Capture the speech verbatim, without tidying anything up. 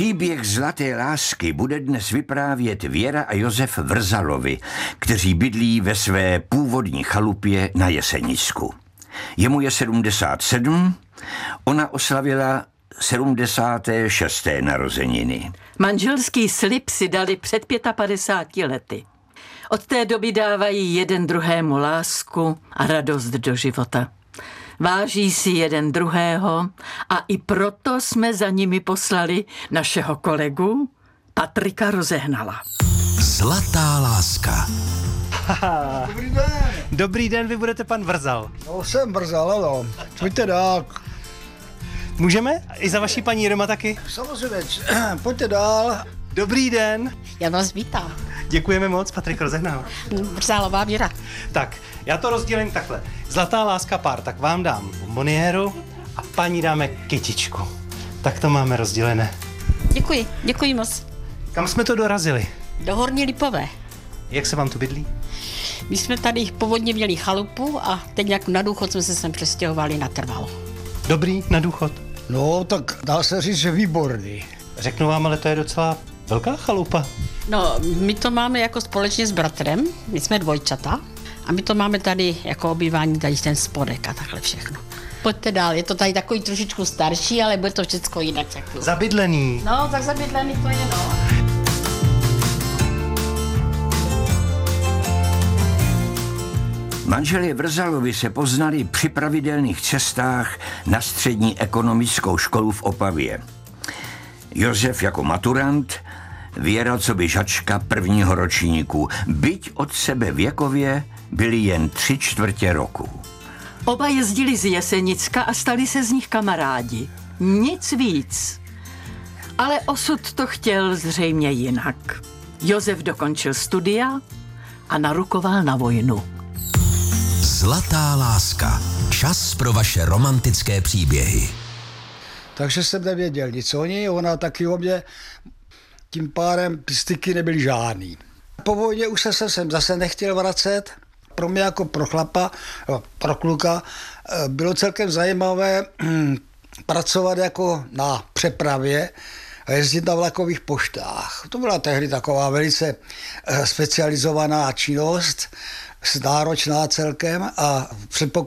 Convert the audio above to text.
Příběh zlaté lásky bude dnes vyprávět Věra a Josef Vrzalovi, kteří bydlí ve své původní chalupě na Jesenicku. Jemu je sedmdesát sedm, ona oslavila sedmdesáté šesté narozeniny. Manželský slib si dali před padesáti pěti lety. Od té doby dávají jeden druhému lásku a radost do života. Váží si jeden druhého a i proto jsme za nimi poslali našeho kolegu Patrika Rozehnala. Zlatá láska. Dobrý den. Dobrý den, vy budete pan Vrzal. No, jsem Vrzal, ano. Pojďte dál. Můžeme? I za vaší paní doma taky? Samozřejmě, pojďte dál. Dobrý den. Já vás vítám. Děkujeme moc, Patrik Rozehnal. Vrzálová Věra. Tak, já to rozdělím takhle. Zlatá láska pár, tak vám dám bomboniéru a paní dáme kytičku. Tak to máme rozdělené. Děkuji, děkuji moc. Kam jsme to dorazili? Do Horní Lipové. Jak se vám tu bydlí? My jsme tady původně měli chalupu a teď jak na důchod jsme se sem přestěhovali natrvalo. Dobrý, na důchod. No, tak dá se říct, že výborný. Řeknu vám, ale to je docela velká chalupa. No, my to máme jako společně s bratrem, my jsme dvojčata a my to máme tady jako obývání, tady ten spodek a takhle všechno. Pojďte dál, je to tady takový trošičku starší, ale bude to všechno jinak. Zabydlený. No, tak zabydlený to je, no. Manželé Vrzalovi se poznali při pravidelných cestách na střední ekonomickou školu v Opavě. Josef jako maturant, Věra coby žačka prvního ročníku, byť od sebe věkově byli jen tři čtvrtě roku. Oba jezdili z Jesenicka a stali se z nich kamarádi. Nic víc. Ale osud to chtěl zřejmě jinak. Josef dokončil studia a narukoval na vojnu. Zlatá láska. Čas pro vaše romantické příběhy. Takže jsem nevěděl nic o ní, ona taky o mě, tím pádem styky nebyly žádný. Po vojně už se sem zase nechtěl vracet. Pro mě jako pro chlapa, pro kluka, bylo celkem zajímavé pracovat jako na přepravě a jezdit na vlakových poštách. To byla tehdy taková velice specializovaná činnost, náročná celkem a předpokládám,